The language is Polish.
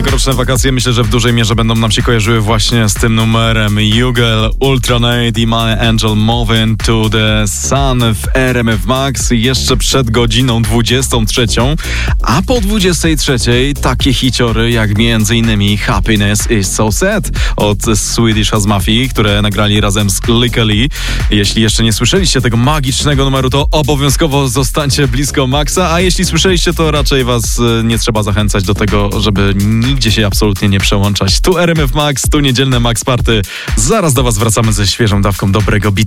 tegoroczne wakacje myślę, że w dużej mierze będą nam się kojarzyły właśnie z tym numerem Jugel, Ultranate i My Angel Moving to the Sun w RMF Max jeszcze przed godziną 23, a po 23 takie hiciory jak m.in. Happiness is so sad od Swedish House Mafia, które nagrali razem z Lykke Li. Jeśli jeszcze nie słyszeliście tego magicznego numeru, to obowiązkowo zostańcie blisko Maxa, a jeśli słyszeliście, to raczej was nie trzeba zachęcać do tego, żeby nigdzie się absolutnie nie przełączać. Tu RMF Max, tu niedzielne Max Party. Zaraz do was wracamy ze świeżą dawką dobrego beatu.